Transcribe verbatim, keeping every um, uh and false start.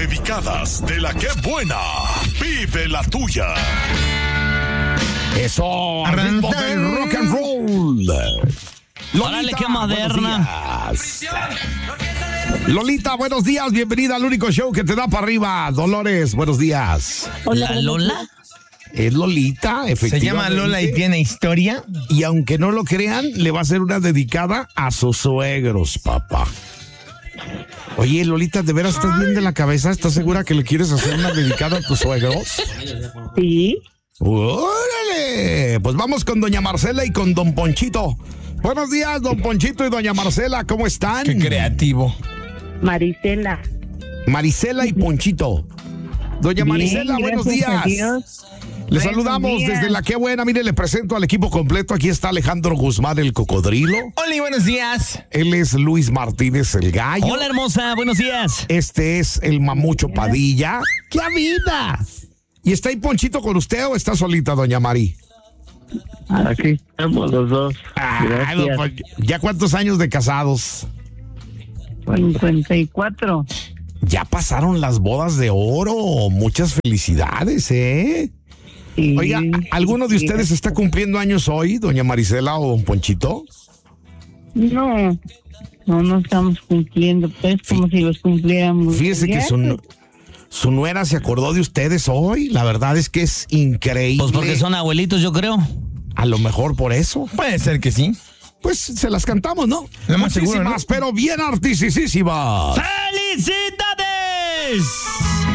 dedicadas de la que buena. Vive la tuya. Eso, al ritmo del rock and roll. Órale, qué moderna. Lolita, buenos días, bienvenida al único show que te da para arriba. Dolores, buenos días. ¿La Lola? Es Lolita, efectivamente. Se llama Lola y tiene historia. Y aunque no lo crean, le va a hacer una dedicada a sus suegros, papá. Oye, Lolita, ¿de veras estás bien de la cabeza? ¿Estás segura que le quieres hacer una dedicada a tus suegros? Sí. ¡Órale! Pues vamos con doña Marcela y con don Ponchito. Buenos días, don Ponchito y doña Marcela, ¿cómo están? Qué creativo. Marisela. Marisela y Ponchito. Doña Bien, Marisela, buenos días. Le Buenos saludamos días. desde La Qué Buena. Mire, le presento al equipo completo. Aquí está Alejandro Guzmán, el cocodrilo. Hola y buenos días. Él es Luis Martínez, el gallo. Hola, hermosa, buenos días. Este es el mamucho Padilla. ¡Qué vida! ¿Y está ahí Ponchito con usted o está solita, doña Mari? Aquí estamos los dos. Ah, Gracias. don Pon- ¿Ya cuántos años de casados? cincuenta y cuatro. Ya pasaron las bodas de oro. Muchas felicidades, ¿eh? Sí. Oiga, ¿alguno de ustedes está cumpliendo años hoy, doña Marisela o don Ponchito? No, no, no estamos cumpliendo, pues, como si los cumpliéramos. Fíjese que Ya, su, nu- su nuera se acordó de ustedes hoy. La verdad es que es increíble. Pues porque son abuelitos, yo creo. A lo mejor por eso. Puede ser que sí. Pues se las cantamos, ¿no? Lo más seguro, Muchísimas, ¿no? pero bien artistísimas. ¡Felicidades!